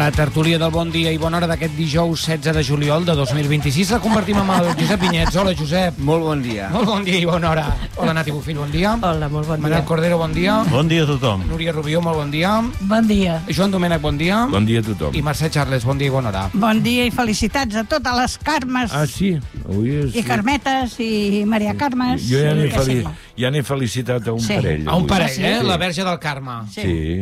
La tertúlia del Bon Dia i Bona Hora d'aquest dijous 16 de juliol de 2026 la convertim en el Josep Vinyets. Hola, Josep. Molt bon dia. Molt bon dia i bona hora. Hola, Nati Bufill, bon dia. Hola, molt bon dia. Manel Cordero, bon dia. Bon dia a tothom. Núria Rubió, molt bon dia. Bon dia. Joan Domènech, bon dia. Bon dia a tothom. I Mercè Charles, bon dia i bona hora. Bon dia i felicitats a totes les Carmes Sí, avui és... i Carmetes i Maria Carmes. Jo Sí, ja n'he felicitat a un parell. A un avui. parell, Sí. La Verge del Carme. Sí.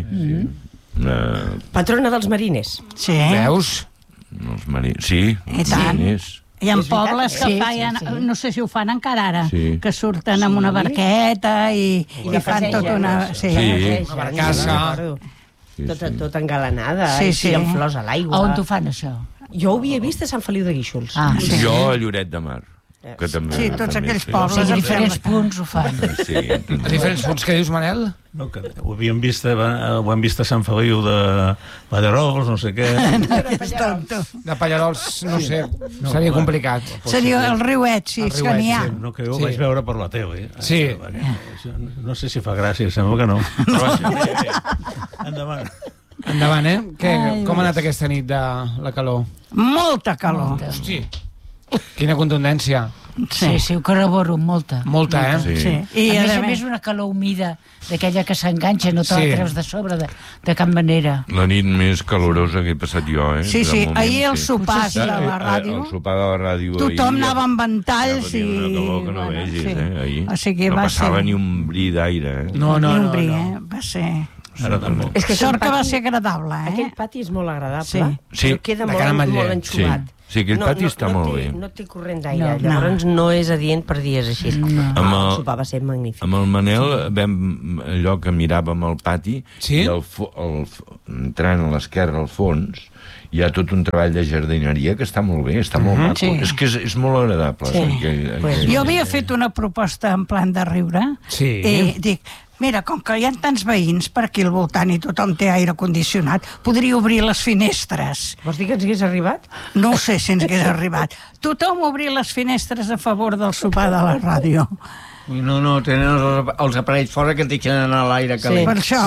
Patrona dels mariners. Sí. Veus? Els marins. Sí, I els tant. mariners. Hi ha És veritat, pobles que sí, feien, sí, sí. no sé si ho fan encara ara, Sí. que surten amb una barqueta i fan tota una... Sí. Una barcassa. Sí, Tot engalanada Sí, i sí. amb flors a l'aigua. On t'ho fan, això? Jo ho havia vist a Sant Feliu de Guíxols. Ah, sí. Jo a Lloret de Mar. Que també, Sí, tots també aquells sí. O pobles. sigui, a em diferents sembla. punts ho fan. Sí, A diferents punts, què dius, Manel? No, que ho havíem vist, ho hem vist a Sant Feliu de Pallerols, no sé què. És tonto. De Pallarols, no sé, seria complicat. Seria el riuet, sí, El és riuet, que n'hi ha. No, que jo ho Sí. vaig veure per la tele. Sí. No sé si fa gràcia, sembla que no. Però endavant. Endavant, eh? Ai, Com ha anat aquesta nit de la calor? Molta calor. Hosti, quina contundència. Sí, sí, ho corroboro, molta. Molta, eh? Sí. Sí. I a més una calor humida, d'aquella que s'enganxa, no te la Sí. treus de sobre de cap manera. La nit més calorosa que he passat jo, Sí, De sí, moment, ahir els sí. sopars de la ràdio, El sopar de la ràdio. tothom ahir, anava amb ventalls ja i... fotia una calor que no bueno, vegis, sí. Ahir. O sigui, no va passava ser... ni un bri d'aire, No, Ni no, un no. bri, no. Va ser... Ara tampoc. És que Sort que va pati- ser agradable, Aquell eh? pati és molt agradable. Sí. Sí. Però queda De molt, cara a Ametller. molt enxugat. Sí, aquell pati està molt bé. No té corrent d'aire, No. llavors no és adient per dies així. Amb El el- sopar va ser magnífic. Amb el Manel vam allò que miràvem al pati Sí? i entrant a l'esquerra al fons hi ha tot un treball de jardineria que està molt bé, està molt maco. Sí. És que és molt agradable. Sí. Pues Jo havia fet una proposta en plan de riure Sí. i dic, mira, com que hi ha tants veïns per aquí al voltant i tothom té aire condicionat, podria obrir les finestres. Vols dir que ens hagués arribat? No ho sé si ens hagués arribat. Tothom obrir les finestres a favor del sopar de la ràdio. No, tenen els aparells fora que et deixen anar a l'aire calent. Per això.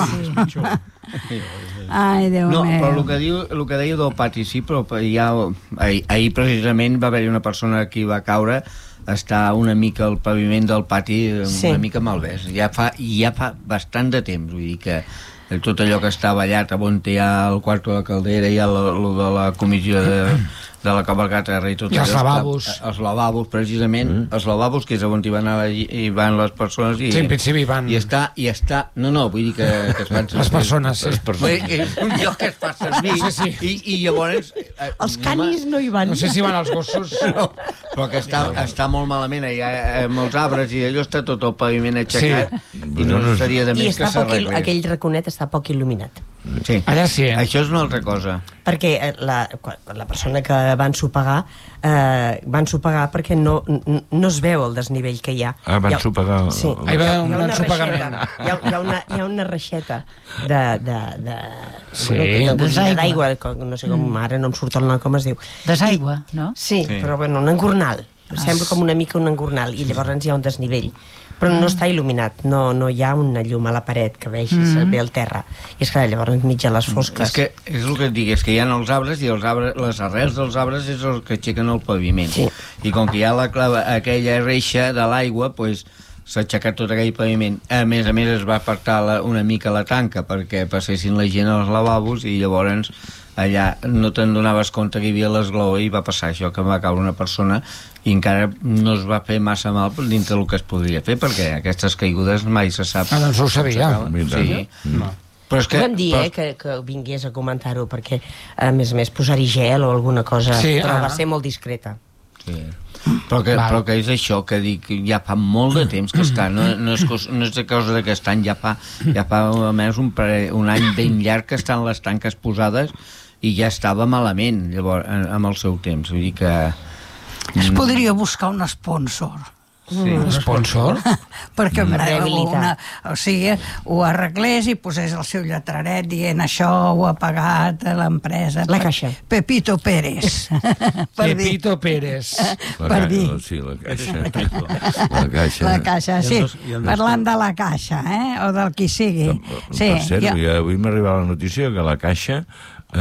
Ai, Déu No, meu. però el que deia del pati, sí, però ahir precisament va haver-hi una persona que hi va caure, està una mica al paviment del pati, Sí. una mica malvès. Ja fa bastant de temps, vull dir que tot allò que està ballat, on hi ha el quarto de la caldera, hi ha lo de la comissió de la cabalgata i tot I els allò lavabos. els lavabos, precisament, els lavabos, que és on hi van les persones i, Sí, en principi hi van. i està, no, vull dir que es fan Les persones, sí. És un lloc que es fa servir. Sí. I llavors... Els canis no hi van. No sé si van els gossos. No, però que està molt malament allà amb els arbres i allò està tot el paviment aixecat i no seria de I més que està poc, s'arreglés. aquell raconet està poc il·luminat. Sí. Allà sí, eh? Això és una altra cosa. Perquè la persona que van sopegar perquè no es veu el desnivell que hi ha. Van sopegar... Sí. Hi va un Hi ha una ensopegament. reixeta. Hi ha una reixeta Sí. d'aigua, no sé com, ara no em surt el nom, com es diu. Desaigua, no? Sí, però bueno, un engornal. Sembla com una mica un engornal, i llavors hi ha un desnivell. Però no està il·luminat, no hi ha una llum a la paret que vegis bé el terra. I és clar, llavors mig a les fosques. És que és el que et dic, és que hi ha els arbres i les arrels dels arbres és el que aixequen el paviment. Sí. I com que hi ha aquella reixa de l'aigua, doncs s'ha aixecat tot aquell paviment. A més, es va apartar una mica la tanca perquè passessin la gent als lavabos i llavors allà no te'n donaves compte que hi havia l'esglaó i va passar això, que va caure una persona i encara no es va fer massa mal dintre del que es podria fer, perquè aquestes caigudes mai se sap. Ah, doncs ho sabia. Sí. Però és Que vam dir, que vingués a comentar-ho, perquè, a més, posar-hi gel o alguna cosa, Sí, però va ser molt discreta. Sí. Però que és això que dic, ja fa molt de temps que està, no és de cosa d'aquest any, ja fa almenys un any ben llarg que estan les tanques posades i ja estava malament llavors, amb el seu temps, vull dir que... Es podria buscar un sponsor. Sí. Sponsor? Perquè Rehabilitar. ho arreglés i posés el seu lletraret dient això ho ha pagat l'empresa. La Caixa. Pepito Pérez. Per dir. Pepito Pérez. Per dir. Sí, la caixa. La Caixa, sí. I han Parlant de la Caixa, o del qui sigui. Sí, Per cert, avui m'ha arribat la notícia que la Caixa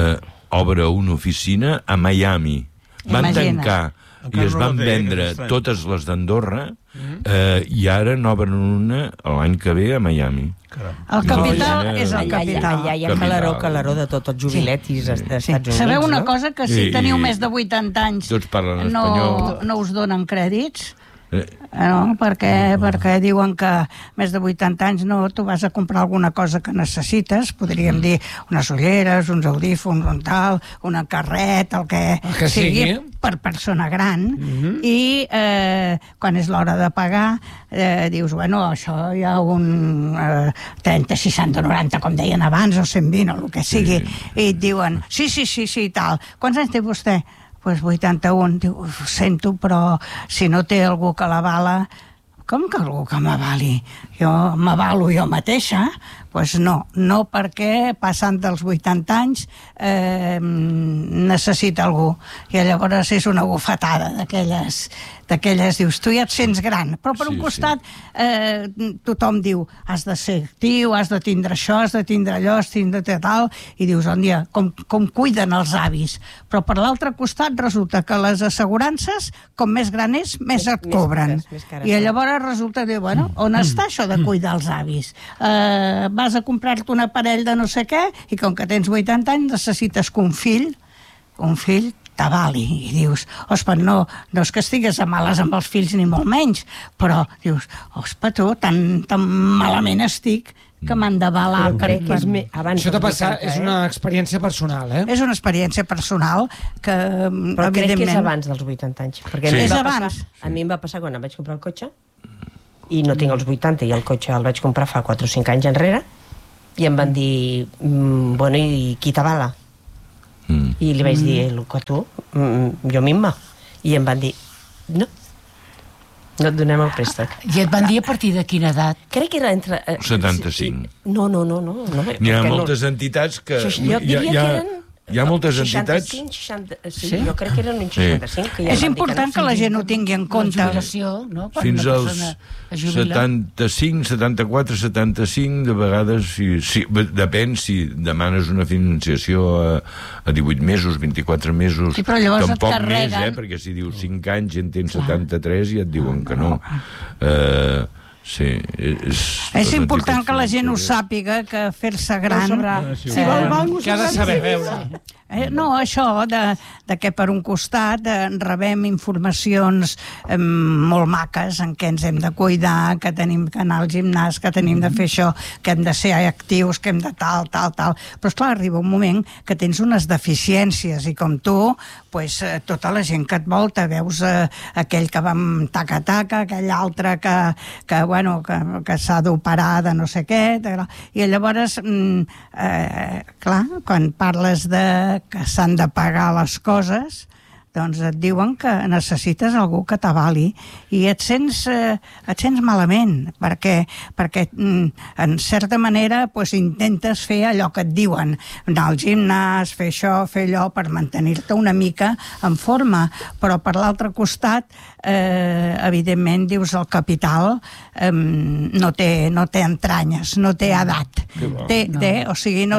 obre una oficina a Miami. Van Imagina't. tancar i Encara es no van la té, vendre que estrany. totes les d'Andorra i ara n'obren una l'any que ve a Miami. El capital No, és el Allà capital. hi ha Capital. calaró de tots els jubiletis dels Estats Units, Sabeu una no? cosa? Que si I- teniu més de 80 anys Tots parlen no, espanyol. no us donen crèdits. No, perquè diuen que més de 80 anys no, tu vas a comprar alguna cosa que necessites, podríem dir unes ulleres, uns audífons, un tal, una carret, el que sigui per persona gran, i quan és l'hora de pagar dius, bueno, això hi ha un 30, 60, 90, com deien abans, o 120, o el que sigui, i et diuen, sí, tal. Quants anys té vostè? Pues 81. Diu, ho sento, però si no té algú que l'avala, com que algú que m'avali? Jo m'avalo jo mateixa? Pues no, perquè passant dels 80 anys necessita algú. I llavors és una bufetada d'aquelles, dius, tu ja et sents gran, però per un costat tothom diu, has de ser actiu, has de tindre això, has de tindre allò, has de tindre tal, i dius, on dia, com cuiden els avis. Però per l'altre costat resulta que les assegurances, com més gran és, més et cobren. I llavors resulta, diu, bueno, on està això de cuidar els avis? Vas a comprar-te un aparell de no sé què, i com que tens 80 anys necessites que un fill t'avali, i dius, ospa, no és que estigues a males amb els fills ni molt menys, però dius, ospa, tu, tan malament estic que m'han d'avalar. Això t'ha passat, és una experiència personal, eh? És una experiència personal que, però crec que és abans dels 80 anys, perquè és abans. A mi em va passar quan em vaig comprar el cotxe, i no tinc els 80, i el cotxe el vaig comprar fa 4 o 5 anys enrere, i em van dir, bueno, i qui t'avala? I li vaig dir, el que tu, jo misma. I em van dir, no et donem el préstec. I et van dir a partir de quina edat? Crec que era entre... 75. No. N'hi ha moltes entitats que... Jo diria que eren... Hi ha moltes entitats... 65, 60, sí, jo crec que eren uns 65. Que ja és important que la gent ho tingui en compte. La jubilació, no? Quan Fins una als persona es jubila. 75, 74, 75, de vegades, sí, depèn si demanes una financiació a 18 mesos, 24 mesos, sí, però llavors tampoc et carreguen. més, perquè si dius 5 anys i en tens 73 i et diuen que no. Sí, és important que la gent ho sàpiga, que fer-se gran... Si vol banc, què ha de saber veure? No, això de que per un costat rebem informacions molt maques en què ens hem de cuidar, que tenim que anar al gimnàs, que tenim de fer això, que hem de ser actius, que hem de tal. Però esclar, arriba un moment que tens unes deficiències i com tu, pues, tota la gent que et volta, veus aquell que va amb taca-taca, aquell altre que s'ha d'operar de no sé què, i llavors, clar, quan parles de que s'han de pagar les coses, doncs et diuen que necessites algú que t'avali i et sents malament perquè en certa manera intentes fer allò que et diuen, anar al gimnàs, fer això, fer allò, per mantenir-te una mica en forma, però per l'altre costat evidentment dius el capital no té entranyes, no té edat, o sigui,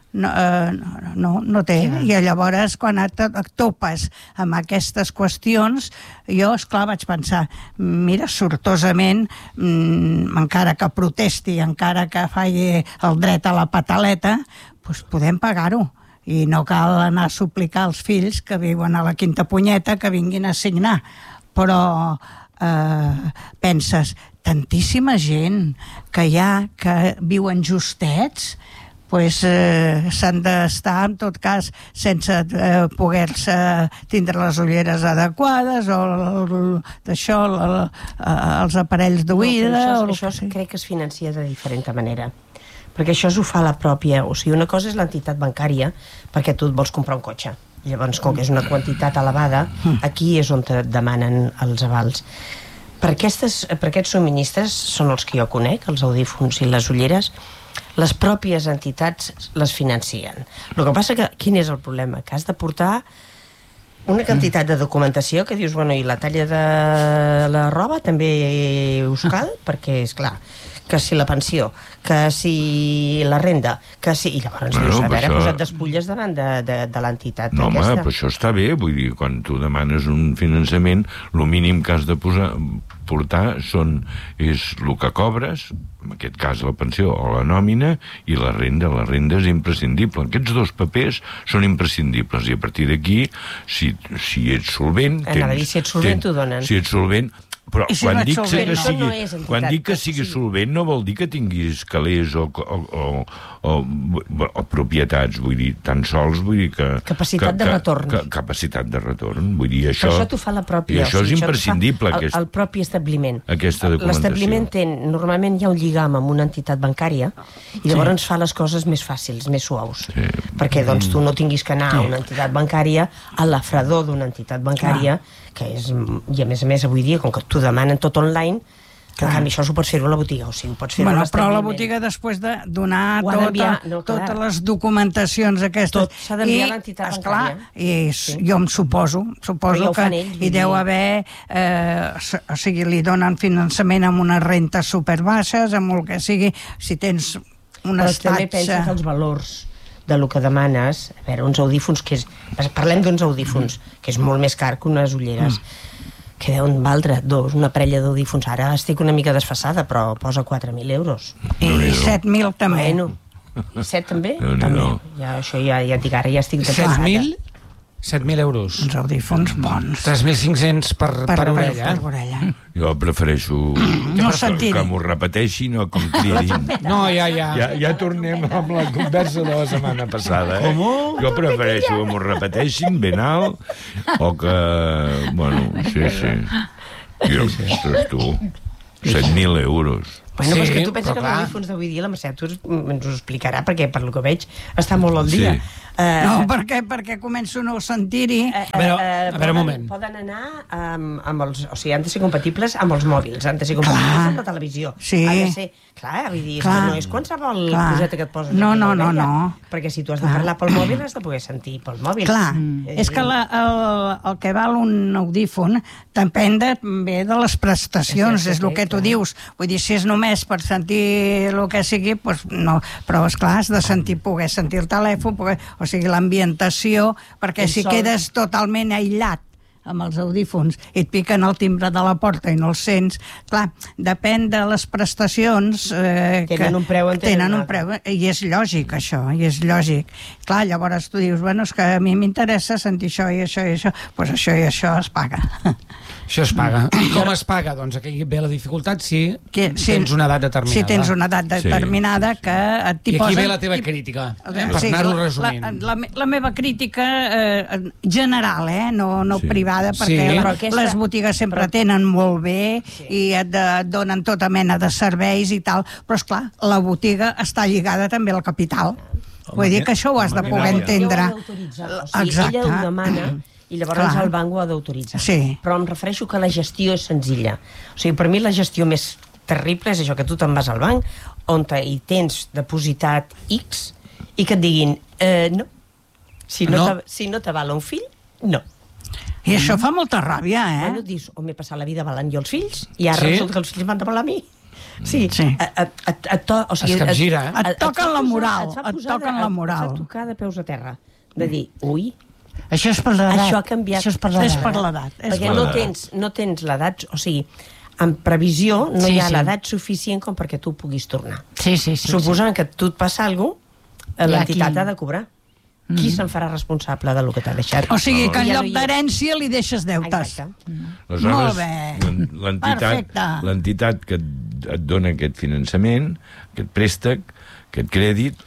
no té, i llavors quan et topes amb aquestes qüestions, jo, esclar, vaig pensar, mira, sortosament, encara que protesti, encara que faci el dret a la pataleta, doncs podem pagar-ho, i no cal anar a suplicar als fills que viuen a la Quinta Punyeta que vinguin a signar, però penses, tantíssima gent que hi ha que viuen justets, s'han d'estar, en tot cas, sense poder-se tindre les ulleres adequades o d'això, els aparells d'oïda... Això crec que es financia de diferent manera, perquè això ho fa la pròpia... O sigui, una cosa és l'entitat bancària, perquè tu et vols comprar un cotxe. Llavors, com que és una quantitat elevada, aquí és on et demanen els avals. Per aquests subministres són els que jo conec, els audífons i les ulleres, les pròpies entitats les financien. El que passa que, quin és el problema? Que has de portar una quantitat de documentació que dius, bueno, i la talla de la roba també us cal? Perquè, és clar, que si la pensió, que si la renda, que si... I llavors dius, a veure, posa't despulles davant de l'entitat no, aquesta. home, però això està bé, vull dir, quan tu demanes un finançament, el mínim que has de portar és el que cobres, en aquest cas la pensió o la nòmina, i la renda. La renda és imprescindible. Aquests dos papers són imprescindibles, i a partir d'aquí, si ets solvent... Si ets solvent, t'ho donen. Si ets solvent... Però quan dic que sigui sí. solvent no vol dir que tinguis calés o propietats, vull dir, tan sols vull dir que... Capacitat de retorn. Capacitat de retorn, vull dir, això... Per això t'ho fa la pròpia... I això és imprescindible, el propi establiment. Aquesta documentació. L'establiment normalment hi ha un lligam amb una entitat bancària i llavors ens fa les coses més fàcils, més suaus. Sí. Perquè doncs tu no tinguis que anar a una entitat bancària, a la fredor d'una entitat bancària, que és... I a més avui dia, com que t'ho demanen tot online, que en canvi això s'ho pots fer a la botiga, o sigui, ho pots fer a l'establiment. Però la botiga després de donar totes les documentacions aquestes... Tot s'ha d'enviar a l'entitat bancària. I jo em suposo que hi deu haver... O sigui, li donen finançament amb unes rentes superbaixes, amb el que sigui, si tens un estatge... Però també pensa que els valors de lo que demanes, a veure, uns audífons parlem d'uns audífons, que és molt més car que unes ulleres, que deuen valdre una parella d'audífons. Ara estic una mica desfasada, però posa 4.000 euros. I 7.000 també. Bueno, i 7 també? També. Això ja et dic, ara ja estic desfasada. 7.000 euros. Uns audífons bons. 3.500 per orella. Jo prefereixo que m'ho repeteixin o que em cridin. No, ja tornem amb la conversa de la setmana passada. Jo prefereixo que m'ho repeteixin ben alt o que... Bueno, sí. Jo, ostres, tu, 7.000 euros. Bueno, però és que tu penses que els audífons d'avui dia la Mercè ens ho explicarà, perquè per lo que veig està molt al dia. No, perquè començo a no sentir-hi. A veure, un moment. Poden anar amb els... O sigui, han de ser compatibles amb els mòbils, han de ser compatibles amb la televisió. Sí. Han de ser... Clar, vull dir, no és qualsevol coseta que et poses no. Perquè si tu has de parlar pel mòbil has de poder sentir pel mòbil. Clar, és que el que val un audífon depèn també de les prestacions, és el que tu dius. Vull dir, si és només per sentir el que sigui, doncs no. Però, esclar, has de poder sentir el telèfon, o sigui, l'ambientació, perquè si quedes totalment aïllat amb els audífons i et piquen el timbre de la porta i no els sents, clar, depèn de les prestacions tenen un preu, i és lògic això, i és lògic. Clar, llavors tu dius, bueno, és que a mi m'interessa sentir això i això i això, doncs això i això es paga. Això es paga. I com es paga? Doncs aquí ve la dificultat si tens una edat determinada. Si tens una edat determinada que t'hi posen... I aquí ve la teva crítica, per anar-ho resumint. La meva crítica general, no privada, perquè les botigues sempre tenen molt bé i et donen tota mena de serveis i tal, però esclar, la botiga està lligada també al capital. Vull dir que això ho has de poder entendre. Ella ho demana i llavors el banc ho ha d'autoritzar. Sí. Però em refereixo que la gestió és senzilla. O sigui, per mi la gestió més terrible és això, que tu te'n vas al banc on hi tens depositat X i que et diguin no. Si no t'avala un fill, no. I això fa molta ràbia, Bueno, dius, m'he passat la vida avalant jo els fills i ara resulta que els fills m'han d'avalar a mi. Sí. Es capgira, et toquen la moral. Et toquen la moral. Et fa tocar de peus a terra. De dir, ui, això és per l'edat. Això ha canviat. Això és per l'edat. Perquè no tens l'edat, o sigui, en previsió no hi ha l'edat suficient com perquè tu puguis tornar. Sí. Suposant que tu et passa alguna cosa, l'entitat ha de cobrar. Qui se'n farà responsable del que t'ha deixat? O sigui, que en lloc d'herència li deixes deutes. Molt bé. L'entitat que et dona aquest finançament, aquest préstec, aquest crèdit,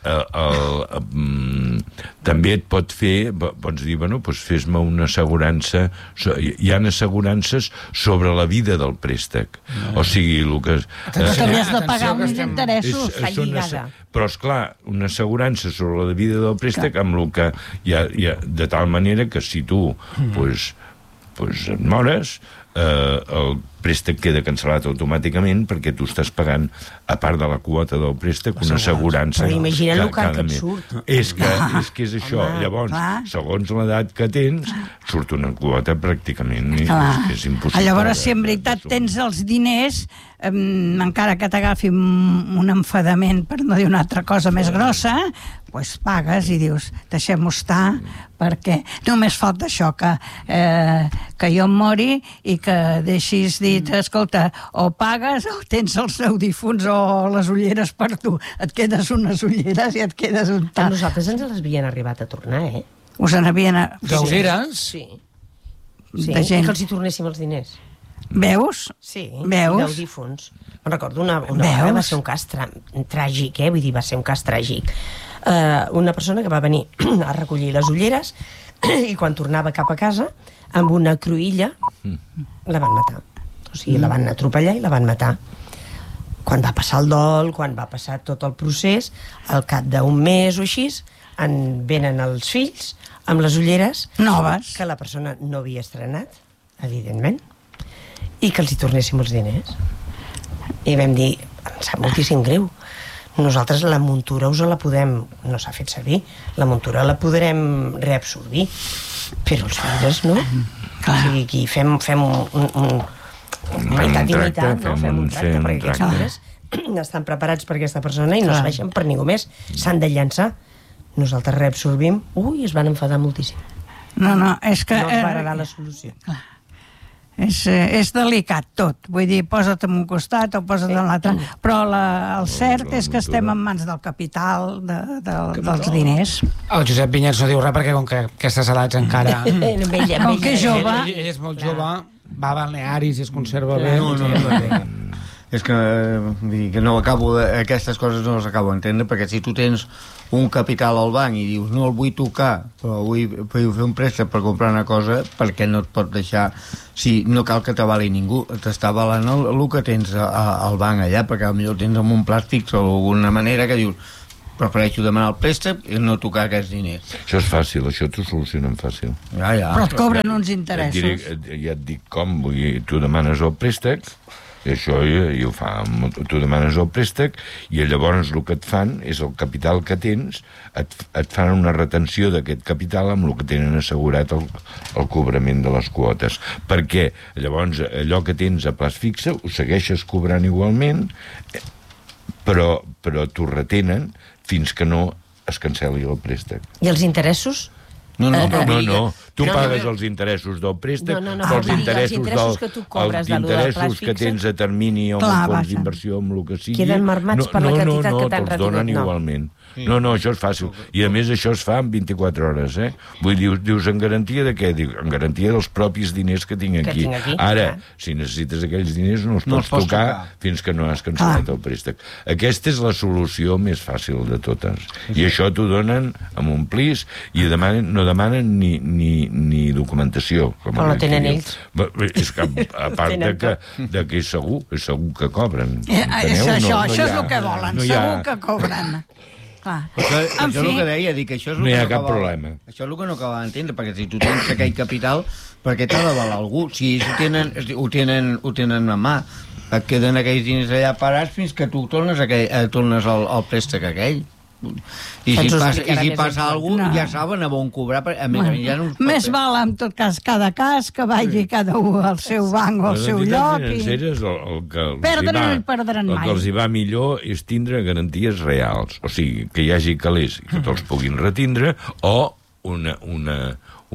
també et pot fer, pots dir, bueno, doncs fes-me una assegurança, hi ha assegurances sobre la vida del préstec. O sigui, el que... També has de pagar uns interessos. Està lligada. Però, esclar, una assegurança sobre la vida del préstec amb el que hi ha, de tal manera que si tu et mores, el préstec queda cancel·lat automàticament perquè tu estàs pagant, a part de la quota del préstec, una assegurança. Però imagina't el car que et mes. surt. És que és això. Home, llavors, clar. segons l'edat que tens, surt una quota pràcticament és impossible. Llavors, si en veritat tens els diners, encara que t'agafi un enfadament, per no dir una altra cosa més grossa, doncs pagues i dius, deixem-ho estar, perquè només falta això, que jo em mori i que deixis dit, escolta, o pagues o tens els difunts o les ulleres per tu. Et quedes unes ulleres i et quedes un A tal. nosaltres ens les havien arribat a tornar, Us en havien... Gaugeres? Sí. De gent. I que els hi tornéssim els diners. Veus? Sí, Veus? i 10 difunts. Me'n recordo una vegada va ser un cas tràgic, vull dir, va ser un cas tràgic. Una persona que va venir a recollir les ulleres i quan tornava cap a casa, amb una cruïlla, la van matar. O sigui, la van atropellar i la van matar. Quan va passar el dol, quan va passar tot el procés, al cap d'un mes o així, venen els fills amb les ulleres Noves. que la persona no havia estrenat, evidentment, i que els hi tornéssim els diners. I vam dir, em sap moltíssim greu, nosaltres la muntura us la podem, no s'ha fet servir, la muntura la podrem reabsorbir, però els fills no. O sigui, aquí fem meitat i meitat, no? Fem un tracte, perquè aquests fills estan preparats per aquesta persona i no serveixen per ningú més, s'han de llançar. Nosaltres reabsorbim, es van enfadar moltíssim. No, és que... No els va agradar la solució. És delicat tot, vull dir, posa't en un costat o posa't en l'altre, però el cert és que estem en mans del capital, dels diners. El Josep Vinyets no diu res perquè com que aquestes edats encara... Com que és jove... Ell és molt jove, va a balnearis i es conserva bé. És que, aquestes coses no les acabo d'entendre, perquè si tu tens un capital al banc i dius no el vull tocar, però vull fer un préstec per comprar una cosa, perquè no et pot deixar, si no cal que t'avali ningú, t'està avalant el que tens al banc allà, perquè potser tens amb un plàstic o d'alguna manera que dius prefereixo demanar el préstec i no tocar aquests diners. Això és fàcil, això t'ho solucionen fàcil. Ja. Però et cobren uns interessos. Ja et dic com, vull dir, tu demanes el préstec, i això i ho fa, tu demanes el préstec i llavors el que et fan és el capital que tens, et fan una retenció d'aquest capital amb el que tenen assegurat el cobrament de les quotes, perquè llavors allò que tens a plaç fixe ho segueixes cobrant igualment, però t'ho retenen fins que no es cancel·li el préstec. I els interessos? No. Tu pagues els interessos del préstec, però els interessos que tens a termini o en fons d'inversió amb el que sigui... Queden marmats per la quantitat que t'han te'ls donen igualment. No, això és fàcil. I a més això es fa en 24 hores, Vull dir, dius, en garantia de què? Dic, en garantia dels propis diners que tinc aquí. Ara, si necessites aquells diners no els pots tocar fins que no has cancel·lat el préstec. Aquesta és la solució més fàcil de totes. I això t'ho donen amb un plis i no demanen ni documentació. Però no tenen ells. És que, a part de que és segur que cobren. Això és el que volen, segur que cobren. Això és el que deia, dic, això és no hi ha cap problema. Això és el que no acaba d'entendre, perquè si tu tens aquell capital, per què t'ha d'avalar algú? Si ells ho tenen a mà, et queden aquells diners allà parats fins que tu tornes al préstec aquell. I si passa alguna cosa, ja saben a on cobrar. Més val, en tot cas, cada cas que vagi cada un al seu banc o al seu lloc. Les entitats financeres el que perdran mai. El que els hi va millor és tindre garanties reals, o sigui, que hi hagi calés que te'ls puguin retindre, o una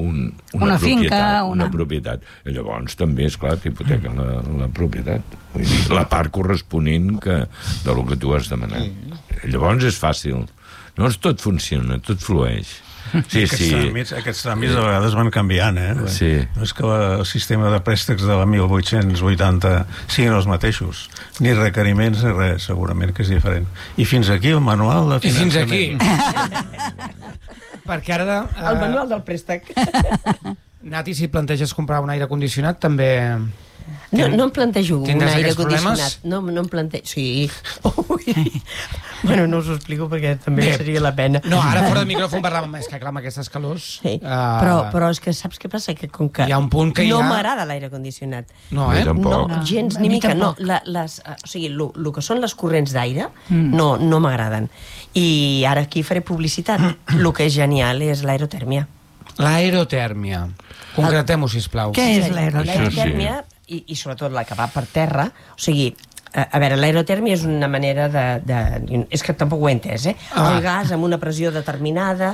finca, una propietat. I llavors també, esclar, t'hipotequen la propietat. Vull dir, la part corresponent del que tu has demanat. Llavors és fàcil. Llavors tot funciona, tot flueix. Aquests tràmits a vegades van canviant, Sí. No és que el sistema de préstecs de la 1880 siguin els mateixos, ni requeriments ni res, segurament que és diferent. I fins aquí el manual de finançament. I fins aquí. Perquè ara... El manual del préstec. Nati, si planteges comprar un aire condicionat, també... No em plantejo un aire condicionat. Problemes? No em plantejo... Sí. Bueno, no us ho explico perquè també seria la pena. No, ara fora de micròfon parlàvem, és que clar, amb aquestes calors... Sí. Però és que saps què passa? Que com que hi ha un punt que no ja... m'agrada l'aire condicionat. No, eh? Tampoc. No, gens, ni mica. No, o sigui, el que són les corrents d'aire no m'agraden. I ara aquí faré publicitat. El que és genial és l'aerotèrmia. L'aerotèrmia. Concretem-ho, sisplau. Què és l'aerotèrmia? L'aerotèrmia, i sobretot la que va per terra, o sigui, a veure, l'aerotèrmia és una manera és que tampoc ho he entès, el gas amb una pressió determinada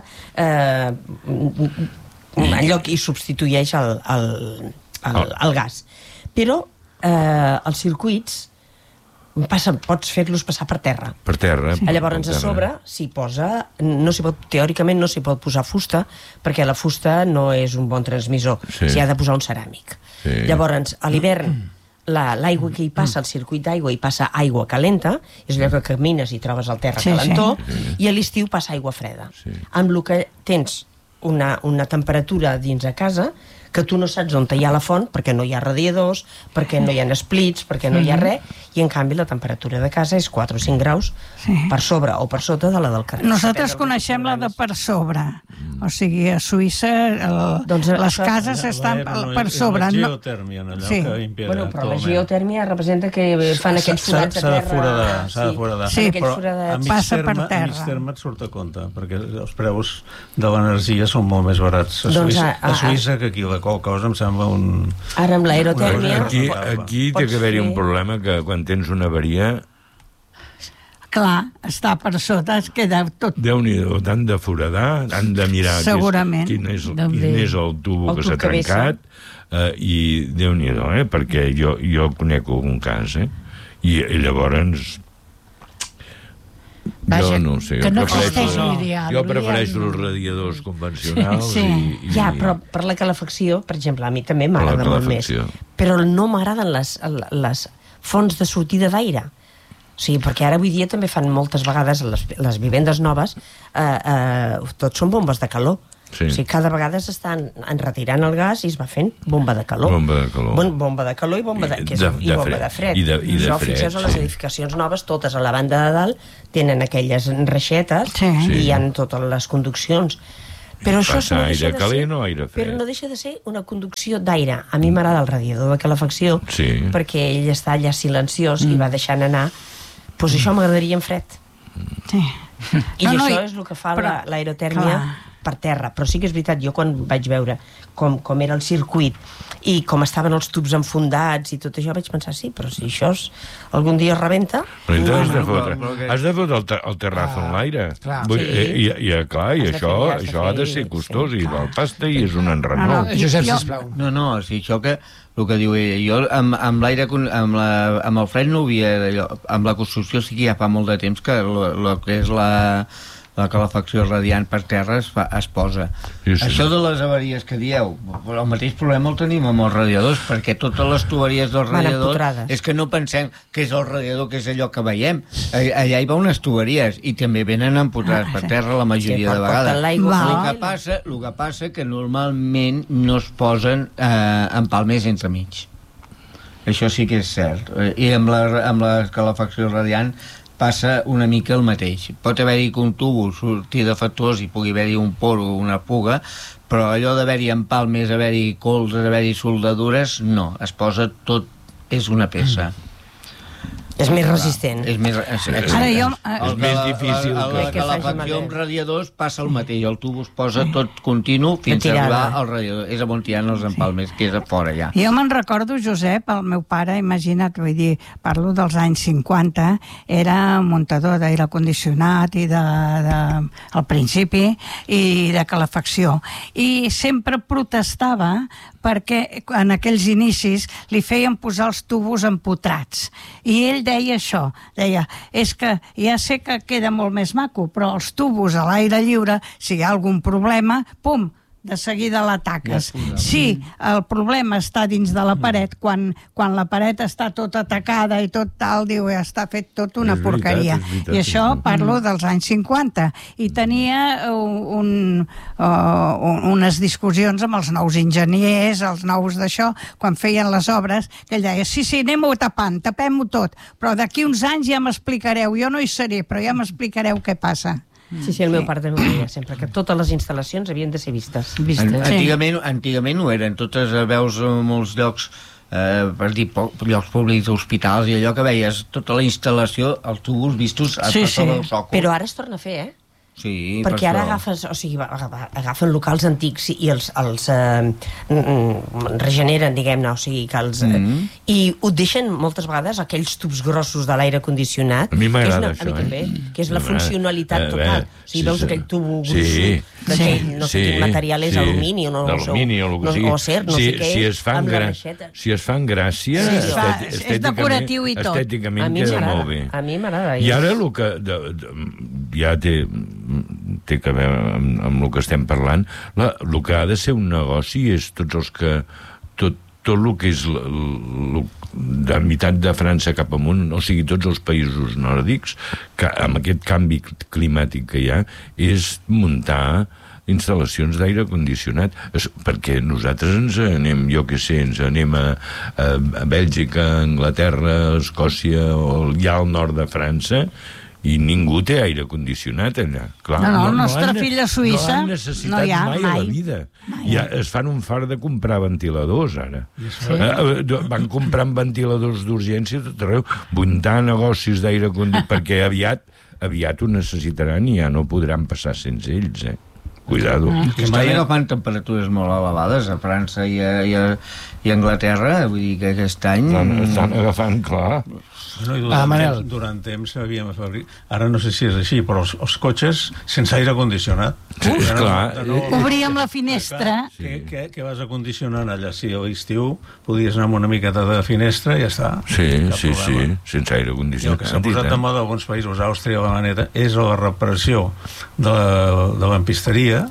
allò que hi substitueix el gas. Però els circuits pots fer-los passar per terra. Per terra. Llavors, a sobre s'hi posa... teòricament no s'hi pot posar fusta, perquè la fusta no és un bon transmissor. S'hi ha de posar un ceràmic. Llavors, a l'hivern, l'aigua que hi passa, el circuit d'aigua, hi passa aigua calenta, és allò que camines i trobes el terra calentó, i a l'estiu passa aigua freda. Amb el que tens una temperatura dins a casa que tu no saps on hi ha la font, perquè no hi ha radiadors, perquè no hi ha splits, perquè no hi ha res, i en canvi la temperatura de casa és 4 o 5 graus per sobre o per sota de la del carrer. Nosaltres coneixem la de per sobre. O sigui, a Suïssa les cases estan per sobre. És la geotèrmia, allò que impera. Bueno, però la geotèrmia representa que fan aquells forats de terra. S'ha de foradar. Sí, però passa per terra. a mig terme et surt a compte, perquè els preus de l'energia són molt més barats a Suïssa que aquí. La qual cosa em sembla un... Ara amb l'aerotèrmia... Aquí té que haver-hi un problema que quan tens una avaria... Clar, està per sota, es queda tot... Déu-n'hi-do, t'han de foradar, han de mirar quin és el tubo que s'ha trencat, i Déu-n'hi-do, perquè jo conec un cas, i llavors... Vaja, jo no sé, que no existeix l'ideal. Jo prefereixo els radiadors convencionals. Ja, però per la calefacció, per exemple, a mi també m'agrada molt més. Però no m'agraden les fonts de sortida d'aire. O sigui, perquè ara avui dia també fan moltes vegades les vivendes noves, tot són bombes de calor. O sigui, cada vegada s'estan retirant el gas i es va fent bomba de calor. Bomba de calor. Bomba de calor i bomba de fred. I fixeu, a les edificacions noves, totes a la banda de dalt, tenen aquelles reixetes i hi ha totes les conduccions. Però això no deixa de ser, però no deixa de ser una conducció d'aire. A mi m'agrada el radiador de calefacció perquè ell està allà silenciós i va deixant anar. Doncs això m'agradaria en fred. I això és el que fa l'aerotèrmia per terra. Però sí que és veritat, jo quan vaig veure com era el circuit i com estaven els tubs enfundats i tot això, vaig pensar, sí, però si això algun dia es rebenta... Però has de fotre el terrazo en l'aire. I això ha de ser costós, i la pasta i és un enrenou. Josep, sisplau. No, si això que... El que diu ella, jo amb l'aire, amb el fred no havia d'allò, amb la construcció sí que ja fa molt de temps que el que és la calefacció radiant per terra es posa. Això de les avaries que dieu, el mateix problema el tenim amb els radiadors, perquè totes les tuberies dels radiadors és que no pensem que és el radiador, que és allò que veiem. Allà hi va unes tuberies i també venen empotrades per terra la majoria de vegades. El que passa que normalment no es posen empalmers entremig. Això sí que és cert. I amb la calefacció radiant passa una mica el mateix. Pot haver-hi que un tubo surti defectuós i pugui haver-hi un poro o una puga, però allò d'haver-hi empalmes, haver-hi colzes, haver-hi soldadures, no. Es posa tot, és una peça. És més resistent. És més difícil. La calefacció amb radiadors passa el mateix. El tubo es posa tot continu fins a arribar al radiador. És on hi ha els empalmes, que és a fora ja. Jo me'n recordo, Josep, el meu pare, imagina't, vull dir, parlo dels anys 50, era muntador d'aire condicionat i al principi i de calefacció. I sempre protestava perquè en aquells inicis li feien posar els tubos empotrats. I ell deia això, deia, és que ja sé que queda molt més maco, però els tubos a l'aire lliure, si hi ha algun problema, pum, de seguida l'ataques. Sí, el problema està dins de la paret, quan la paret està tot atacada i tot tal, diu, està fet tot una porqueria. I això parlo dels anys 50. I tenia unes discussions amb els nous enginyers, els nous d'això, quan feien les obres, que ell deia, sí, anem-ho tapant, tapem-ho tot, però d'aquí uns anys ja m'explicareu, jo no hi seré, però ja m'explicareu què passa. Sí, el meu pare també deia sempre que totes les instal·lacions havien de ser vistes. Antigament ho eren, totes veus en molts llocs, per dir, llocs públics, hospitals i allò que veies, tota la instal·lació, els tubos vistos a tot el sòcol. Però ara es torna a fer, Sí, perquè ara agafen locals antics i els regeneren, diguem-ne, o sigui que els... I ho deixen moltes vegades aquells tubs grossos de l'aire condicionat. A mi m'agrada això, A mi també, que és la funcionalitat total. O sigui, veus aquell tubo gruixut, no sé quin material és, alumini o acer, no sé què és, amb la reixeta. Si es fan gràcia, és decoratiu i tot. Estèticament queda molt bé. A mi m'agrada. I ara el que ja té a veure amb el que estem parlant, el que ha de ser un negoci és tots els que tot el que és de meitat de França cap amunt, o sigui, tots els països nòrdics, que amb aquest canvi climàtic que hi ha, és muntar instal·lacions d'aire condicionat, perquè nosaltres ens anem, jo què sé, ens anem a Bèlgica, Anglaterra, Escòcia o ja al nord de França, i ningú té aire condicionat allà. Clar, no, el nostre fill a Suïssa no han necessitat mai a la vida. Ja es fan un fart de comprar ventiladors, ara. Van comprant ventiladors d'urgència tot arreu, muntar negocis d'aire condicionat, perquè aviat ho necessitaran i ja no podran passar sense ells, Cuidado. Mai agafant temperatures molt elevades a França i a Anglaterra, vull dir que aquest any... Estan agafant, clar. Durant temps havíem afeblit. Ara no sé si és així, però els cotxes sense aire condicionat. Obríem la finestra. Què vas a condicionar allà? Si a l'estiu podies anar amb una miqueta de finestra i ja està. Sí, sense aire condicionat. El que s'ha posat de moda a alguns països, Àustria i Alemanya, és la reparació de lampisteria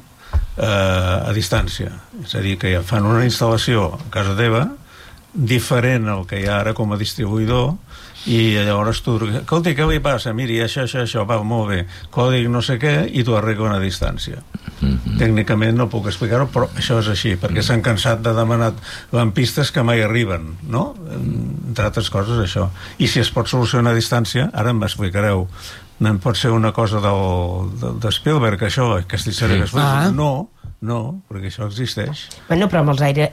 a distància. És a dir, que ja fan una instal·lació a casa teva diferent al que hi ha ara com a distribuïdor, i llavors tu, escolti, què li passa? Miri, això, va, molt bé, còdig no sé què, i t'ho arreglen a distància. Tècnicament no puc explicar-ho, però això és així, perquè s'han cansat de demanar lampistes que mai arriben, no? Entre altres coses, això. I si es pot solucionar a distància, ara m'explicareu, no pot ser una cosa de Spielberg, això, que es deixarà que es faci. No, perquè això existeix. Bueno, però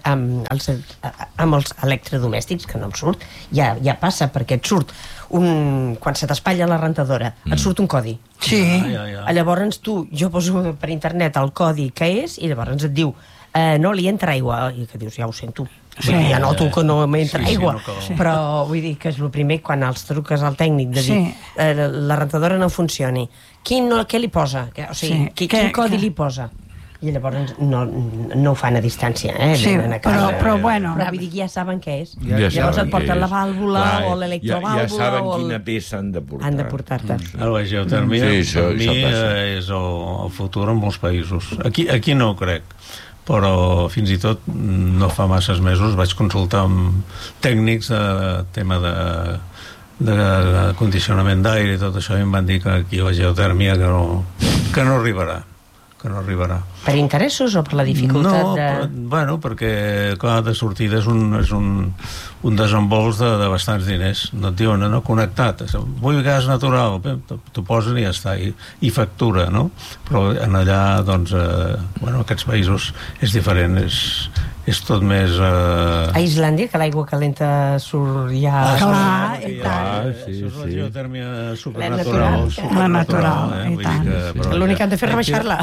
amb els electrodomèstics, que no em surt, ja passa, perquè et surt quan se t'espatlla la rentadora, et surt un codi. Sí. Llavors jo poso per internet el codi que és, i llavors et diu no li entra aigua, i que dius, ja ho sento. Ja noto que no m'entra aigua, però vull dir que és el primer quan els truques al tècnic de dir la rentadora no funcioni, què li posa? O sigui, quin codi li posa? I llavors no ho fan a distància, Sí, però bueno. Però vull dir que ja saben què és. Llavors et porten la vàlvula o l'electrovàlvula. Ja saben quina peça han de portar. Han de portar-te. La geotèrmia, per mi, és el futur en molts països. Aquí no ho crec, però fins i tot no fa masses mesos vaig consultar amb tècnics de tema de condicionament d'aire i tot això, i em van dir que aquí la geotèrmia que no arribarà. Per interessos o per la dificultat de... Bueno, perquè clar, de sortida és un desembols de bastants diners. No et diuen, no, connectat, vull gas natural, t'ho posen i ja està, i factura, no? Però en allà, doncs, aquests països és diferent, és tot més... A Islàndia, que l'aigua calenta surt ja... Clar, i tant. Això és la geotèrmia supernatural. La natural, i tant. L'únic que han de fer és rebaixar-la.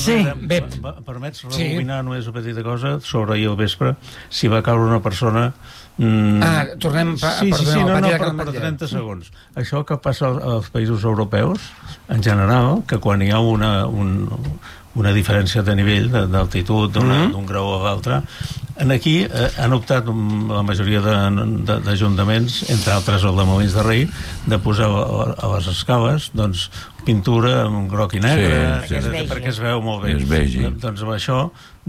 Permets rebobinar només una petita cosa sobre ahir al vespre, si va caure una persona... tornem per 30 segons. Això que passa als països europeus, en general, que quan hi ha una diferència de nivell d'altitud d'un grau a l'altre, Aquí han optat la majoria d'ajuntaments, entre altres el de Molins de Rei, de posar a les escales doncs, pintura en groc i negre, perquè es veu molt bé. Doncs amb això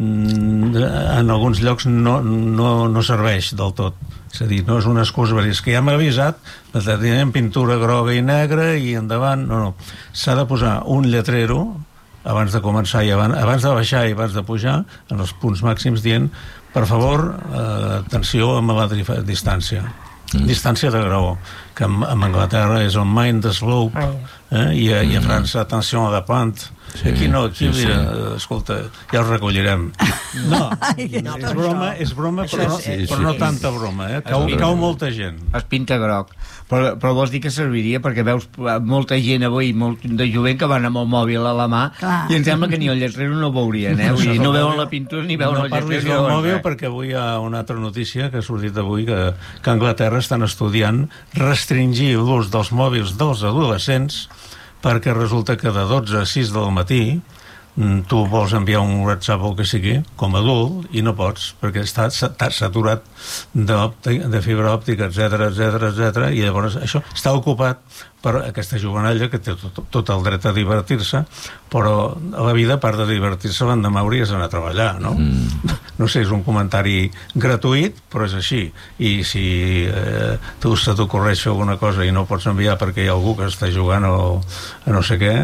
en alguns llocs no serveix del tot. És a dir, no és una excusa per dir, és que ja m'ha avisat, tenim pintura groga i negra i endavant. No. S'ha de posar un lletrero abans de començar i abans de baixar i abans de pujar en els punts màxims dient, per favor, atenció amb la distància. Distància de graó, que en Anglaterra és el mind the slope, i a França, atenció a la pente. Aquí no, aquí dirà, escolta, ja ho recollirem. No, és broma, però no tanta broma, cau molta gent. Es pinta groc. Però vols dir que serviria perquè veus molta gent avui, molt de jovent que van amb el mòbil a la mà i em sembla que ni el lletrero no veurien, Vull dir, no veuen la pintura ni veuen el lletrero. No parlis del mòbil perquè avui hi ha una altra notícia que ha sortit avui que a Anglaterra estan estudiant restringir l'ús dels mòbils dels adolescents perquè resulta que de 12 a 6 del matí tu vols enviar un WhatsApp o el que sigui, com a adult, i no pots, perquè està saturat de fibra òptica, etc, i llavors això està ocupat per aquesta jovenalla que té tot el dret a divertir-se, però a la vida, a part de divertir-se, l'endemà hauries d'anar a treballar, no? No sé, és un comentari gratuït, però és així. I si tu se t'ocorreix fer alguna cosa i no pots enviar perquè hi ha algú que està jugant o no sé què,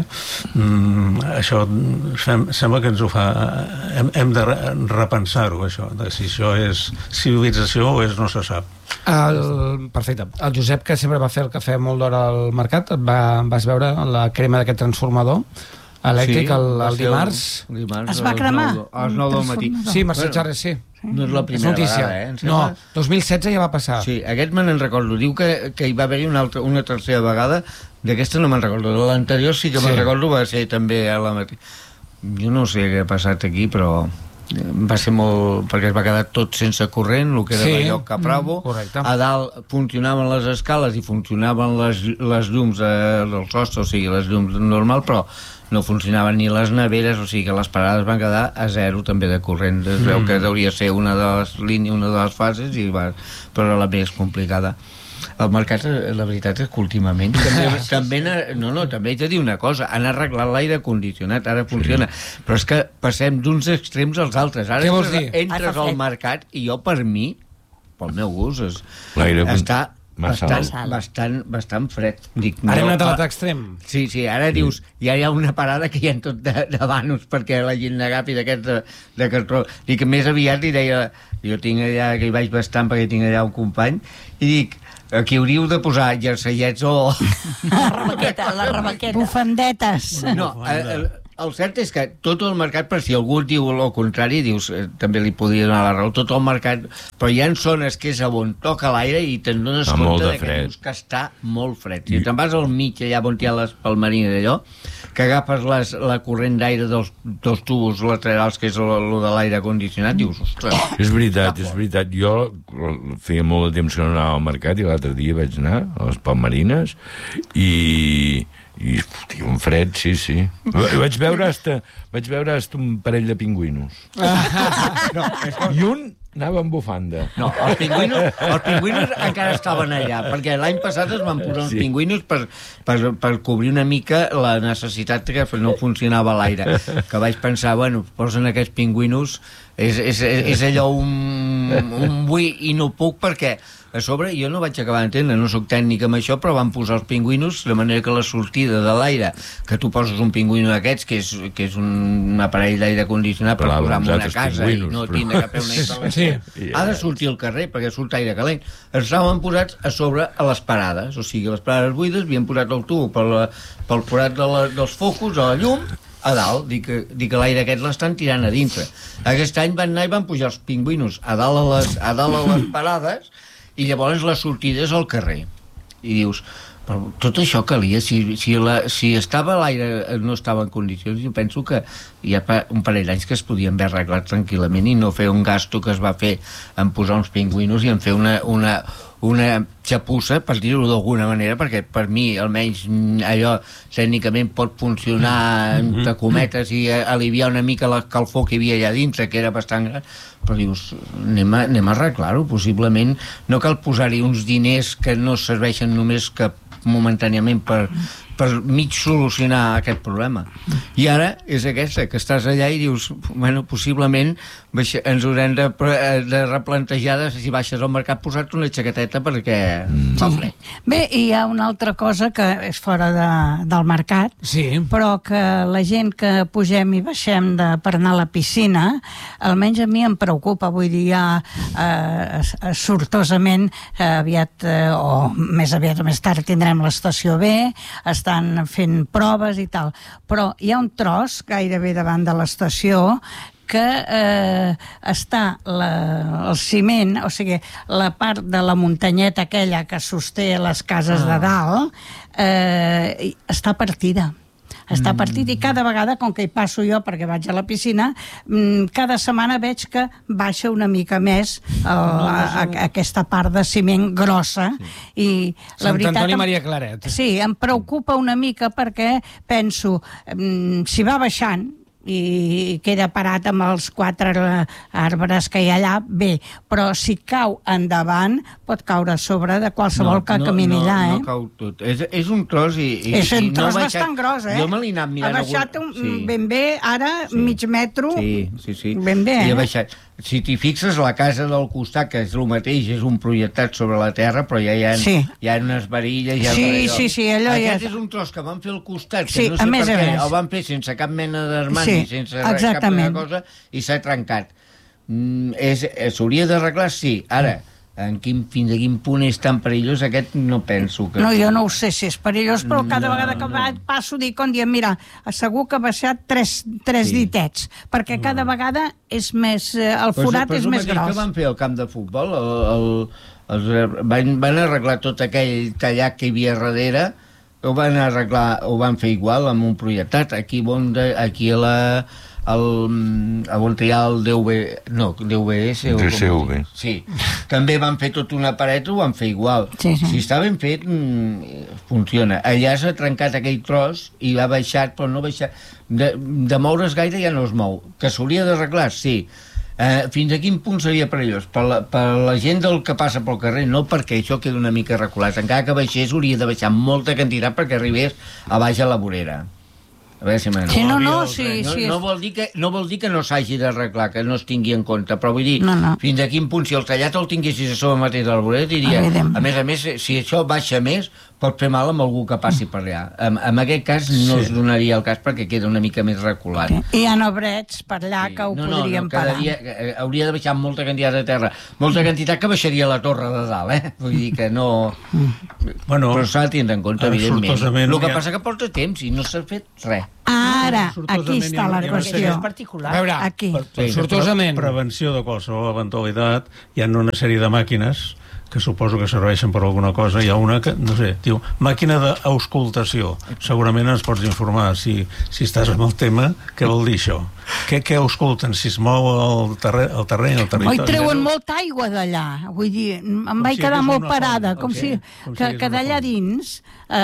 això sembla que ens ho fa... Hem de repensar-ho, això, de si això és civilització o no se sap. Perfecte. El Josep, que sempre va fer el cafè molt d'hora al mercat, vas veure la crema d'aquest transformador elèctric el dimarts. Es va cremar? A les 9 del matí. Sí, Mercè Charres, sí. No és la primera vegada, No, 2016 ja va passar. Sí, aquest me n'en recordo. Diu que hi va haver-hi una tercera vegada. D'aquesta no me'n recordo. De l'anterior sí que me'n recordo, va ser també a la matí. Jo no sé què ha passat aquí, però... va ser molt... perquè es va quedar tot sense corrent, el que era la lloc a Bravo. A dalt funcionaven les escales i funcionaven les llums del sostre, o sigui, les llums normal, però no funcionaven ni les neveres, o sigui que les parades van quedar a zero també de corrent. Es veu que hauria ser una de les línies, una de les fases, però la més complicada. El mercat, la veritat és que últimament també haig de dir una cosa, han arreglat l'aire condicionat, ara funciona, però és que passem d'uns extrems als altres. Ara entres al mercat i jo, per mi, pel meu gust, està bastant fred. Ara hem anat a l'altre extrem. Sí, ara dius, ja hi ha una parada que hi ha tot de vanos perquè la gent n'agafi d'aquests de cartró. Dic, més aviat li deia, jo tinc allà, que hi vaig bastant perquè tinc allà un company, i dic, aquí hauríeu de posar jerseiets o... La rebaqueta. Bufandetes. No, el cert és que tot el mercat, per si algú diu el contrari, dius, també li podria donar la raó, tot el mercat, però hi ha zones que és on toca l'aire i te'n dones compte que està molt fred. Si te'n vas al mig, allà on hi ha les palmerines d'allò, que agafes la corrent d'aire dels tubos laterals, que és el de l'aire condicionat, dius, ostres... És veritat. Jo feia molt de temps que no anava al mercat i l'altre dia vaig anar a les palmerines i fotia un fred, sí. Vaig veure hasta un parell de pingüinos. I un anava amb bufanda. No, els pingüinos encara estaven allà, perquè l'any passat es van posar uns pingüinos per cobrir una mica la necessitat que no funcionava l'aire. Que vaig pensar, posen aquests pingüinos, és allò un buit i no puc perquè... A sobre, jo no vaig acabar d'entendre, no soc tècnic amb això, però van posar els pingüinos de manera que la sortida de l'aire, que tu poses un pingüino d'aquests, que és un aparell d'aire condicionat per posar en una casa i no tindre cap una instal·lació, ha de sortir al carrer perquè surt aire calent. Estaven posats a sobre a les parades, o sigui, les parades buides havien posat el tub pel forat dels focus, a la llum, a dalt, dic que l'aire aquest l'estan tirant a dintre. Aquest any van anar i van pujar els pingüinos a dalt a les parades i llavors la sortida és al carrer. I dius, però tot això calia, si estava l'aire no estava en condicions, jo penso que hi ha un parell d'anys que es podien haver arreglat tranquil·lament i no fer un gasto que es va fer en posar uns pingüinos i en fer una xapussa, per dir-ho d'alguna manera, perquè per mi, almenys, allò tècnicament pot funcionar entre cometes i aliviar una mica la calfó que hi havia allà dintre, que era bastant gran, però dius, anem a arreglar-ho, possiblement no cal posar-hi uns diners que no serveixen només que momentàniament per mig solucionar aquest problema. I ara és aquesta, que estàs allà i dius, bueno, possiblement ens haurem de replantejar si baixes al mercat posar-te una xaqueteta perquè fa fred. Bé, hi ha una altra cosa que és fora del mercat, però que la gent que pugem i baixem per anar a la piscina, almenys a mi em preocupa, vull dir, ja sortosament aviat, o més aviat o més tard tindrem l'estació B, estan fent proves i tal, però hi ha un tros gairebé davant de l'estació que està el ciment, o sigui, la part de la muntanyeta aquella que sosté les cases de dalt, està partida. Està partit i cada vegada, com que hi passo jo perquè vaig a la piscina, cada setmana veig que baixa una mica més aquesta part de ciment grossa. I la veritat, Sant Antoni Maria Claret. Sí, em preocupa una mica perquè penso, si va baixant i queda parat amb els 4 arbres que hi ha allà, bé, però si cau endavant pot caure a sobre de qualsevol que camini allà, No cau tot. És un tros i és un tros bastant gros, Jo me l'he anat mirant. Ha baixat ben bé, ara mig metro. Sí. Ben bé, I ha baixat. Si t'hi fixes, la casa del costat, que és el mateix, és un projectat sobre la terra, però ja hi ha unes varilles... Sí, allò ja... Aquest és un tros que van fer al costat, que no sé per què, el van fer sense cap mena d'armari, sense cap mena de cosa, i s'ha trencat. S'hauria d'arreglar, sí. Ara, fins a quin punt és tan perillós, aquest no penso que... No, jo no ho sé si és perillós, però cada vegada que passo dic, mira, segur que ha baixat 3 ditets, perquè cada vegada és més... el forat és més gros. Que van fer al camp de futbol, van arreglar tot aquell tallat que hi havia darrere, ho van arreglar, ho van fer igual amb un projectat, aquí on hi ha el DVS DCV. Sí, també van fer tot una paret, ho van fer igual. Si està ben fet, funciona. Allà s'ha trencat aquell tros i ha baixat, però no ha baixat de moure's gaire ja no es mou, que s'hauria d'arreglar, sí. Fins a quin punt seria perillós? Per la gent del que passa pel carrer, no, perquè això queda una mica reculat. Encara que baixés, hauria de baixar molta quantitat perquè arribés a baix a la vorera. A veure si no vol dir que no s'hagi d'arreglar, que no es tingui en compte, però vull dir, fins a quin punt, si el tallat el tinguessis a sobre mateix de la vorera, diria, a més, si això baixa més, pot fer mal amb algú que passi per allà. En aquest cas no es donaria el cas perquè queda una mica més reculat. I hi ha obrets per allà que ho podrien parar. Hauria de baixar molta quantitat de terra, molta quantitat que baixaria la torre de dalt, vull dir que no... Però s'ha de tindre en compte, evidentment. El que passa que porta temps i no s'ha fet res. Ara, aquí està la qüestió. A veure, aquí. sortosament. Prevenció de qualsevol eventualitat, hi ha una sèrie de màquines que suposo que serveixen per alguna cosa. Hi ha una que, no sé, diu, màquina d'auscultació. Segurament ens pots informar, si estàs amb el tema, què vol dir això? Què ausculten? Si es mou el terreny, el territori? Oi, treuen molta aigua d'allà. Vull dir, em vaig quedar molt parada, com si d'allà dins,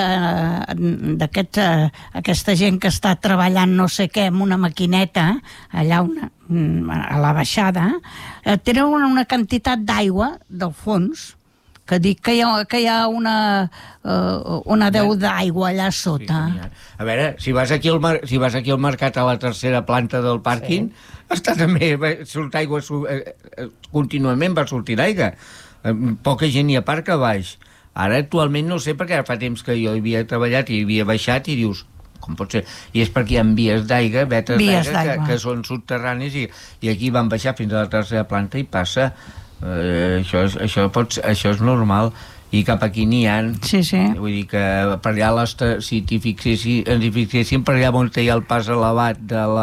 aquesta gent que està treballant no sé què amb una maquineta, allà a la baixada, tenen una quantitat d'aigua del fons, que dic que hi ha una deu d'aigua allà sota. A veure, si vas aquí al mercat a la tercera planta del pàrquing, està també, surt aigua contínuament, va sortir aigua. Poca gent hi ha parc a baix. Ara actualment no sé, perquè fa temps que jo havia treballat i havia baixat i dius, com pot ser? I és perquè hi ha vies d'aigua, vetes d'aigua, que són subterranis i aquí van baixar fins a la tercera planta i passa. Això és normal, i cap aquí n'hi ha. Vull dir que per allà, si ens hi fixéssim, per allà on hi ha el pas elevat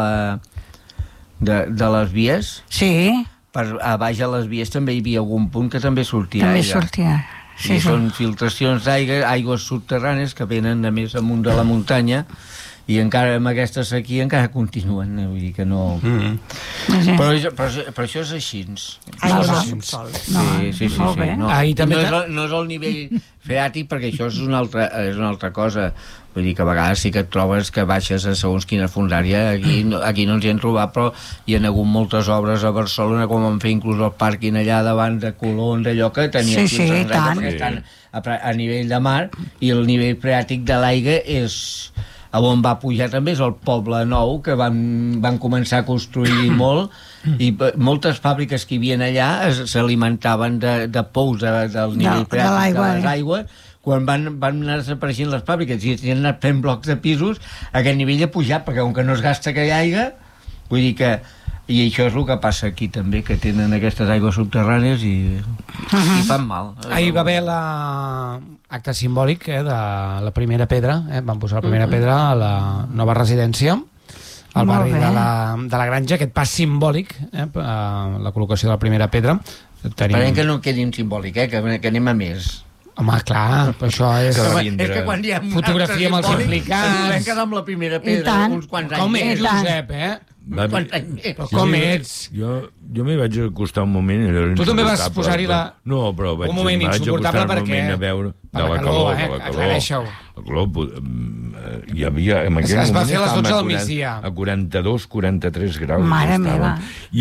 de les vies, a baix a les vies també hi havia algun punt que també sortia aigua. Són filtracions d'aigua, aigües subterrànies que venen de més amunt de la muntanya, i encara amb aquesta sequia encara continuen, vull dir que no... Però això és així. Aigua del subsol. Sí. No és el nivell freàtic, perquè això és una altra cosa. Vull dir que a vegades sí que et trobes que baixes a segons quina fondària, aquí no ens hi hem trobat, però hi ha hagut moltes obres a Barcelona, com van fer inclús el pàrquing allà davant de Colons, allò que tenia perquè estan a nivell de mar, i el nivell freàtic de l'aigua és... on va pujar també és el Poble Nou, que van començar a construir molt, i moltes fàbriques que hi havia allà s'alimentaven de pous del nivell freàtic de les aigües. Quan van anar desapareixent les fàbriques i han anat fent blocs de pisos, aquest nivell ha pujat, perquè com que no es gasta aquella aigua, vull dir que... I això és el que passa aquí també, que tenen aquestes aigües subterrànies i fan mal. Ahir va haver l'acte simbòlic de la primera pedra, van posar la primera pedra a la nova residència, al barri de la Granja, aquest pas simbòlic, la col·locació de la primera pedra. Esperem que no quedi un simbòlic, que anem a més. Home, clar, però això és... És que quan hi ha fotografia amb els implicats... Vam quedar amb la primera pedra uns quants anys. Com ets, Josep, Però com ets? Jo m'hi vaig acostar un moment... Tu també vas posar-hi la... No, però un moment insuportable perquè... De la calor, aclareixeu. La calor... Hi havia... Es va fer a les 12 del migdia. A 42, 43 graus. Mare meva.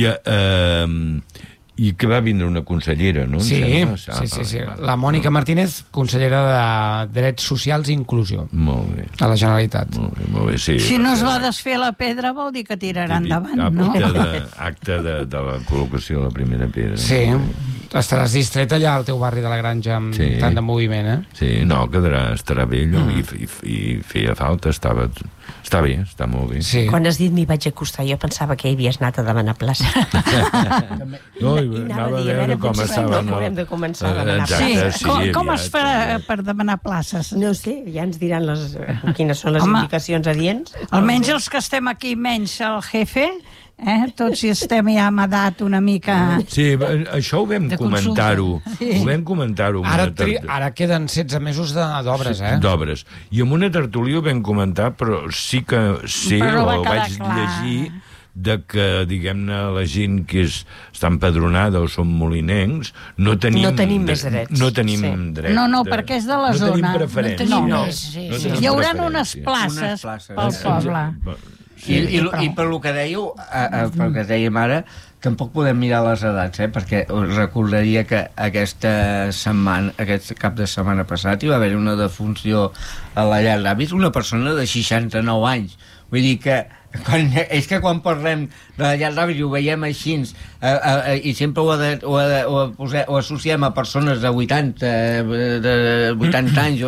I que va vindre una consellera, no? Sí. La Mònica Martínez, consellera de Drets Socials i Inclusió. Molt bé. A la Generalitat. Molt bé, sí. Si no es va desfer la pedra, vol dir que tirarà endavant, no? Acte de la col·locació de la primera pedra. Sí. Estaràs distret allà al teu barri de la Granja amb tant de moviment, Sí, no, estarà bé allò, i feia falta, està bé, està molt bé. Sí. Quan has dit m'hi vaig acostar, jo pensava que hi havies anat a demanar plaça. No, anava a veure com estava. No haurem de començar a demanar plaça. Sí, com es farà per demanar places? No sé, ja ens diran quines són les indicacions adients. Almenys els que estem aquí, menys el jefe, tots hi estem ja amb edat una mica... Sí, això ho vam comentar-ho. Ho vam comentar-ho. Ara queden 16 mesos d'obres, D'obres. I amb una tertúlia ho vam comentar, però sí que vaig llegir de que, diguem-ne, la gent que està empadronada o són molinencs, no tenim més drets. No tenim drets. No, perquè és de la zona. No tenim preferència. Hi haurà unes places pel poble. I per lo que dèieu, pel que dèiem ara, tampoc podem mirar les edats, perquè us recordaria que aquest cap de setmana passat hi va haver una defunció a la llar d'avis, una persona de 69 anys. Vull dir que quan parlem de la llar d'avis i ho veiem així i sempre ho associem a persones de 80 anys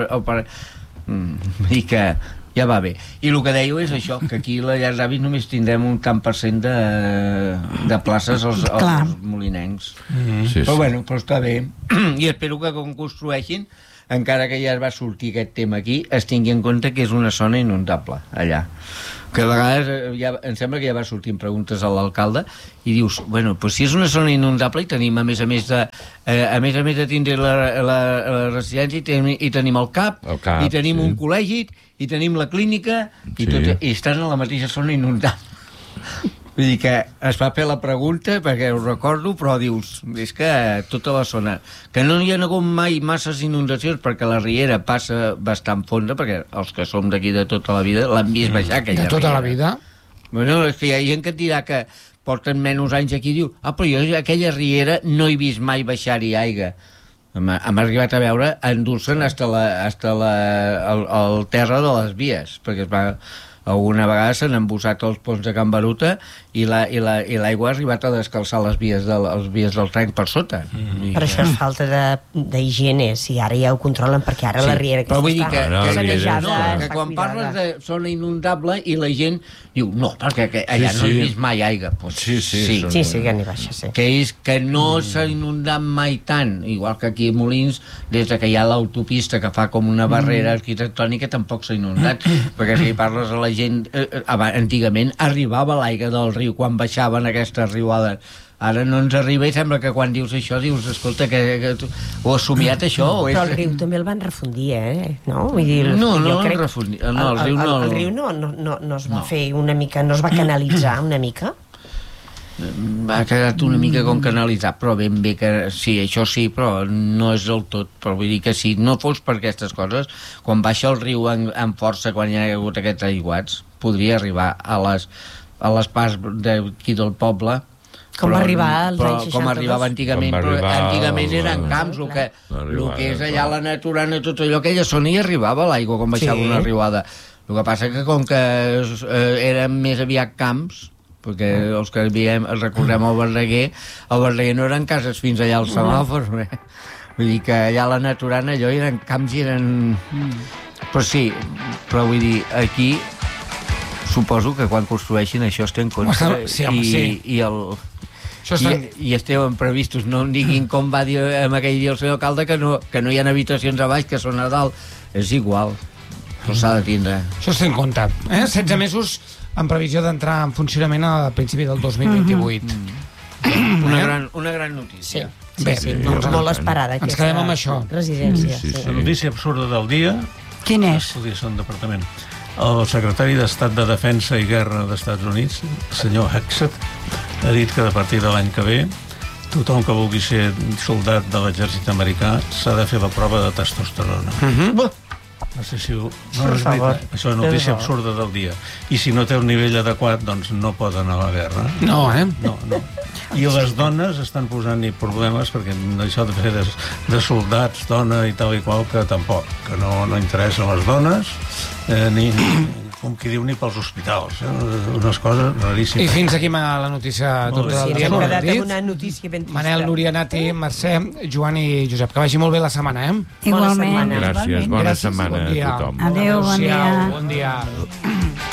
i que ja va bé. I el que dèieu és això, que aquí a la llar d'avis només tindrem un tant per cent de places als molinencs. Però bueno, però està bé. I espero que quan construeixin, encara que ja es va sortir aquest tema aquí, es tingui en compte que és una zona inundable allà, que a vegades em sembla que ja va sortir preguntes a l'alcalde i dius, bueno, pues si és una zona inundable i tenim a més a més de tindre la residència i tenim el CAP i tenim un col·legi i tenim la clínica i estan a la mateixa zona inundable. Vull dir que es va fer la pregunta, perquè ho recordo, però dius, és que tota la zona... Que no hi ha hagut mai masses inundacions, perquè la riera passa bastant fonda, perquè els que som d'aquí de tota la vida l'han vist baixar, aquella riera. De tota la vida? Bueno, és que hi ha gent que et dirà que porten menys anys aquí i diu, però jo aquella riera no he vist mai baixar-hi aigua. Hem arribat a veure endur-se'n fins al terra de les vies, perquè es va... Alguna vegada s'han embussat els ponts de Can Baruta i l'aigua ha arribat a descalçar les vies del tren per sota. Però això és falta d'higiene, si ara ja ho controlen, perquè ara la riera però vull dir que sanejada, quan parles de zona inundable i la gent diu, no, perquè allà no he vist mai aigua. Sí, que n'hi baixa, sí. Que és que no s'ha inundat mai tant, igual que aquí a Molins, des que hi ha l'autopista que fa com una barrera arquitectònica, tampoc s'ha inundat, perquè si parles a la gent, antigament arribava l'aigua del riu quan baixaven aquestes riuades Ara no ens arriba i sembla que quan dius això dius, escolta, que ho has somiat això? Però el riu també el van refundir, no? Vull dir, No, jo no crec- el refundir. No, el riu no... El riu no es va fer una mica, no es va canalitzar una mica? Ha quedat una mica com canalitzat, però ben bé que sí, això sí, però no és del tot. Però vull dir que si no fos per aquestes coses, quan baixa el riu en força, quan hi ha hagut aquests aiguats, podria arribar a les parts d'aquí del poble. Com va arribar als però, anys 62? com arribava antigament, Com va però arribar antigament eren camps, el que és allà la naturana, tot allò, aquella zona hi arribava l'aigua quan baixava una riuada. El que passa que com que eren més aviat camps, perquè els que recordem el Verdaguer no eren cases fins allà al semàfor, vull dir que allà la naturana allò eren camps i eren... Però sí, però vull dir, aquí suposo que quan construeixin això es té en compte Sí, home, sí. i esteu previstos, no em diguin com va dir en aquell dia el senyor alcalde que no hi ha habitacions a baix, que són a dalt, és igual, però s'ha de tindre. Això es té en compte. 16 mesos en previsió d'entrar en funcionament a principi del 2028. Una gran notícia. Bé, doncs Molt esperada ens quedem amb això. residència. Sí. La notícia absurda del dia, Quin és? podria ser un departament. El secretari d'Estat de Defensa i Guerra dels Estats Units, el senyor Hexet, ha dit que a partir de l'any que ve tothom que vulgui ser soldat de l'exèrcit americà s'ha de fer la prova de testosterona. No sé si no és veritat. Això és notícia absurda del dia. I si no té un nivell adequat, doncs no pot anar a la guerra. No, No. I les dones estan posant-hi problemes perquè això de fer de soldats, dona i tal i qual, que tampoc, que no interessen les dones, ni com qui diu, ni pels hospitals. Unes coses I raríssimes. fins aquí la notícia Molt tot bé. el Sí, dia. hem com hem quedat dit. amb una notícia ben trista. Manel, Núria, Nati, Mercè, Joan i Josep. Que vagi molt bé la setmana, Bona Igualment. setmana. Gràcies, bona Gràcies, setmana bon dia. a tothom. Adéu, bon dia. Bon dia.